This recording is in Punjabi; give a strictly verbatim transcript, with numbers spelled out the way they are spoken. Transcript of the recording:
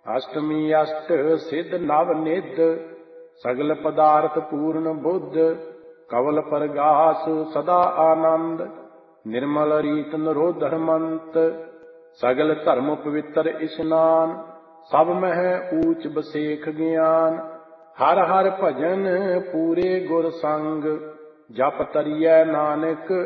ਅਸ਼ਟਮੀ ਅਸ਼ਟ ਸਿੱਧ ਨਵ ਨਿਧ, ਸਗਲ ਪਦਾਰਥ ਪੂਰਨ ਬੁੱਧ। ਕਵਲ ਪਰਗਾਸ ਸਦਾ ਆਨੰਦ, ਨਿਰਮਲ ਰੀਤ ਨਿਰੋਧ ਹਰਮੰਤ। ਸਗਲ ਧਰਮ ਪਵਿੱਤਰ ਇਸ਼ਨਾਨ, ਸਭ ਮਹਿ ਊਚ ਬਸੇਖ ਗਿਆਨ। ਹਰ ਹਰ ਭਜਨ ਪੂਰੇ ਗੁਰ ਸੰਗ, ਜਪ ਤਰੀਐ ਨਾਨਕ